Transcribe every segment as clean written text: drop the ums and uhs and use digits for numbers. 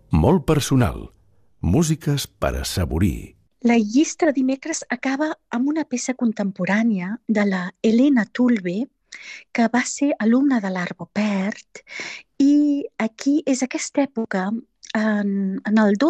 Molt personal. Músiques per assaborir. La llista de dimecres acaba amb una peça contemporània de la Helena Tulbe, que va ser alumna de l'Arvo Pärt, i aquí és aquesta època, en el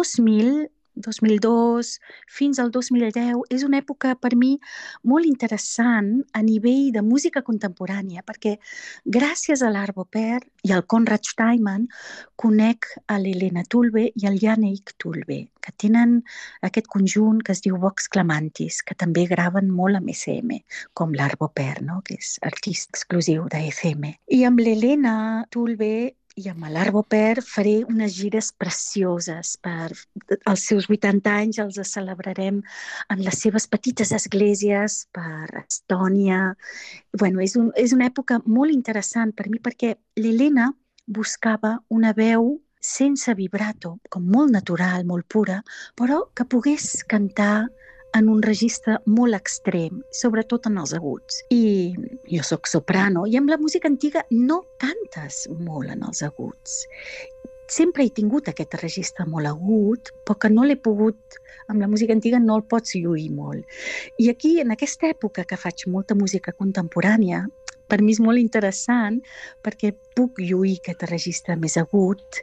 2002 fins al 2010, és una època per mi molt interessant a nivell de música contemporània, perquè gràcies a l'Arvo Pärt i al Konrad Steinmann conec a l'Helena Tulbe i al Janek Tulbe, que tenen aquest conjunt que es diu Vox Clamantis, que també graven molt amb ECM, com l'Arvo Pärt, no? Que és artista exclusiu d'ECM. I amb l'Helena Tulbe i amb l'Arvo Pärt faré unes gires precioses per els seus 80 anys, els celebrarem en les seves petites esglésies per Estònia. Bueno, és una època molt interessant per mi perquè l'Helena buscava una veu sense vibrato, com molt natural, molt pura, però que pogués cantar en un registre molt extrem, sobretot en els aguts. I jo soc soprano, i amb la música antiga no cantes molt en els aguts. Sempre he tingut aquest registre molt agut, però que no l'he pogut, amb la música antiga no el pots lluir molt. I aquí, en aquesta època que faig molta música contemporània, per mi és molt interessant perquè puc lluir aquest registre més agut,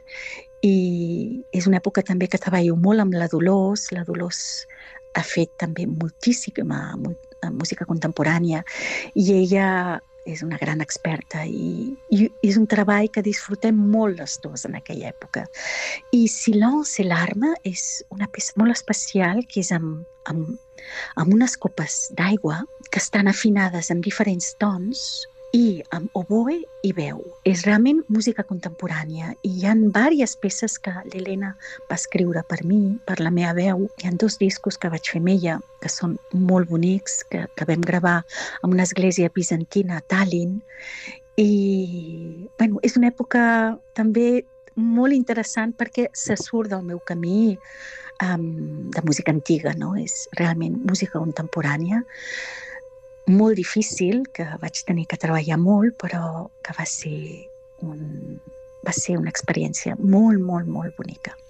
i és una època també que treballo molt amb la Dolors. La Dolors ha fet també moltíssima música contemporània i ella és una gran experta i és un treball que disfrutem molt les dues en aquella època. I Silence et Larme és una peça molt especial que és amb unes copes d'aigua que estan afinades en diferents tons i amb oboe i veu. És realment música contemporània i hi ha diverses peces que l'Helena va escriure per mi, per la meva veu. Hi ha 2 discos que vaig fer amb ella, que són molt bonics, que vam gravar en una església bizantina a Tallinn. I bueno, és una època també molt interessant perquè se surt del meu camí de música antiga, no? És realment música contemporània, molt difícil, que vaig tenir que treballar molt, però que va ser una experiència molt, molt, molt bonica.